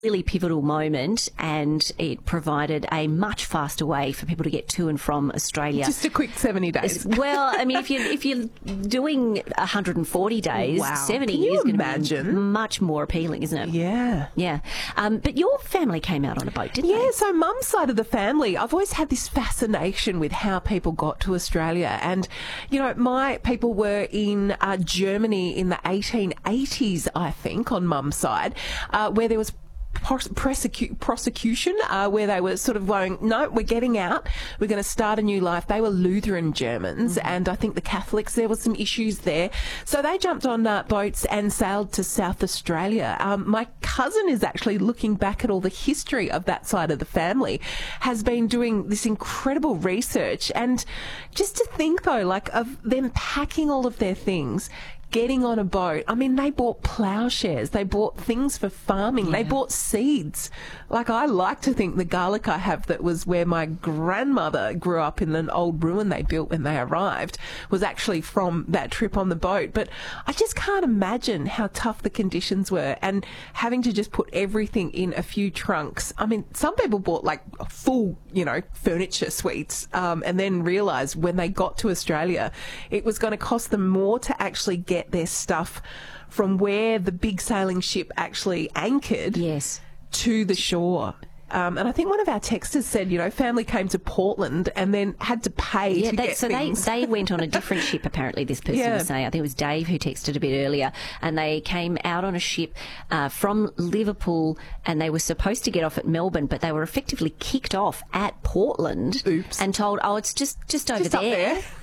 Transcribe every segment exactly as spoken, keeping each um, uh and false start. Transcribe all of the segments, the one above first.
really pivotal moment, and it provided a much faster way for people to get to and from Australia. Just a quick seventy days. Well, I mean, if you're, if you're doing one hundred forty days, wow. seventy Can you is going to imagine? be much more appealing, isn't it? Yeah. Yeah. Um, but your family came out on a boat, didn't yeah, they? Yeah, so mum's side of the family, I've always had this fascination with how people got to Australia. And, you know, my people were in uh, Germany in the eighteen eighties, I think, on mum's side, uh, where there was Prosecu- prosecution uh, where they were sort of going, no, we're getting out, we're going to start a new life. They were Lutheran Germans, mm-hmm. and I think the Catholics, there were some issues there. So they jumped on uh, boats and sailed to South Australia. Um, my cousin is actually looking back at all the history of that side of the family, has been doing this incredible research. And just to think, though, like of them packing all of their things, getting on a boat. I mean, they bought ploughshares. They bought things for farming. Yeah. They bought seeds. Like, I like to think the garlic I have that was where my grandmother grew up in an old ruin they built when they arrived was actually from that trip on the boat. But I just can't imagine how tough the conditions were, and having to just put everything in a few trunks. I mean, some people bought like full, you know, furniture suites, um, and then realised when they got to Australia it was going to cost them more to actually get their stuff from where the big sailing ship actually anchored yes. to the shore. Um, and I think one of our texters said, you know, family came to Portland and then had to pay yeah, to they, get so things. they, they went on a different ship, apparently, this person yeah. was saying. I think it was Dave who texted a bit earlier. And they came out on a ship uh, from Liverpool, and they were supposed to get off at Melbourne, but they were effectively kicked off at Portland. Oops. And told, oh, it's just, just over just there. Up there.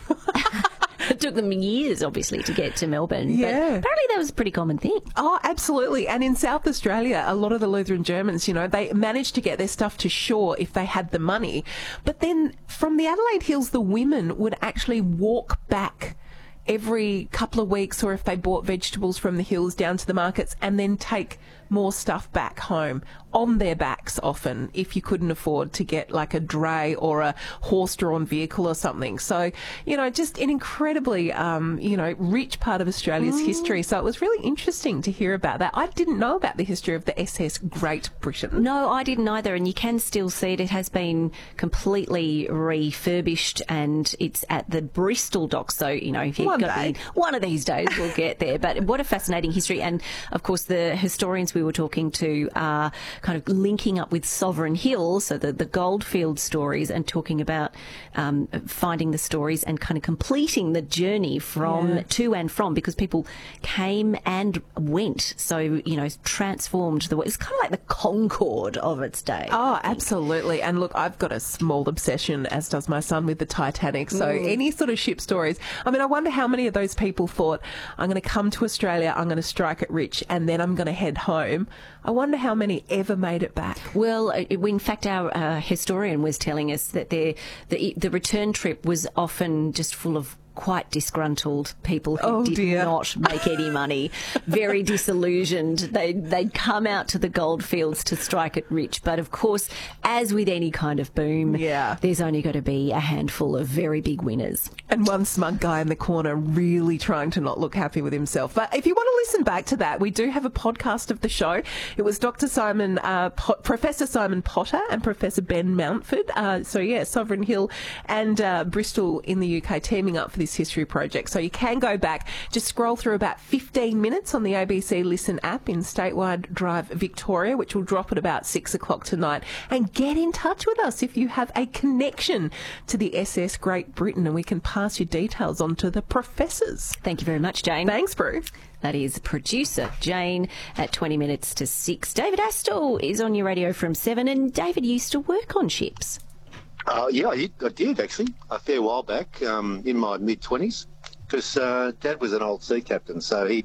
It took them years, obviously, to get to Melbourne. Yeah. But apparently that was a pretty common thing. Oh, absolutely. And in South Australia, a lot of the Lutheran Germans, you know, they managed to get their stuff to shore if they had the money. But then from the Adelaide Hills, the women would actually walk back every couple of weeks, or if they bought vegetables from the hills down to the markets, and then take more stuff back home on their backs often, if you couldn't afford to get like a dray or a horse-drawn vehicle or something. So, you know, just an incredibly, um, you know, rich part of Australia's mm. history. So it was really interesting to hear about that. I didn't know about the history of the S S Great Britain. No, I didn't either, and you can still see it. It has been completely refurbished, and it's at the Bristol docks. So, you know, if you've one got day. The, one of these days we'll get there. But what a fascinating history. And, of course, the historians we were talking to are kind of linking up with Sovereign Hill, so the, the Goldfield stories, and talking about um, finding the stories and kind of completing the journey from yeah. to and from, because people came and went. So, you know, transformed the... It's kind of like the Concorde of its day. Oh, absolutely. And look, I've got a small obsession, as does my son, with the Titanic. So mm. any sort of ship stories. I mean, I wonder how many of those people thought, I'm going to come to Australia, I'm going to strike it rich, and then I'm going to head home. I wonder how many ever made it back. Well, in fact, our uh, historian was telling us that the, the the return trip was often just full of quite disgruntled people who oh, did dear. not make any money, very disillusioned. They, they'd come out to the goldfields to strike it rich. But, of course, as with any kind of boom, yeah. there's only got to be a handful of very big winners. And one smug guy in the corner really trying to not look happy with himself. But if you want to listen back to that, we do have a podcast of the show. It was Doctor Simon, uh, po- Professor Simon Potter and Professor Ben Mountford. Uh, so, yeah, Sovereign Hill and uh, Bristol in the U K teaming up for this history project. So you can go back, just scroll through about fifteen minutes on the A B C Listen app in Statewide Drive Victoria, which will drop at about six o'clock tonight, and get in touch with us if you have a connection to the S S Great Britain, and we can pass your details on to the professors. Thank you very much, Jane. Thanks, Prue. That is producer Jane at twenty minutes to six. David Astle is on your radio from seven, and David used to work on ships. Uh, yeah, I, I did actually a fair while back, um, in my mid twenties, because uh, Dad was an old sea captain, so he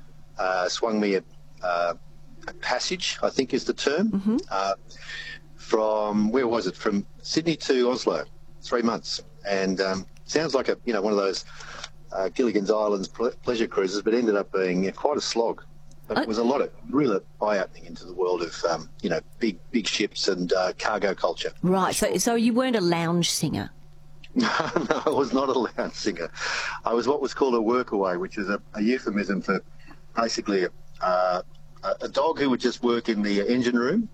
uh, swung me a, uh, a passage, I think is the term, mm-hmm. uh, from where was it? From Sydney to Oslo, three months, and um, sounds like a you know one of those uh, Gilligan's Islands ple- pleasure cruises, but ended up being uh, quite a slog. But it was a lot of really eye-opening into the world of, um, you know, big big ships and uh, cargo culture. Right, so so you weren't a lounge singer? No, no, I was not a lounge singer. I was what was called a workaway, which is a, a euphemism for basically a, uh, a, a dog who would just work in the engine room.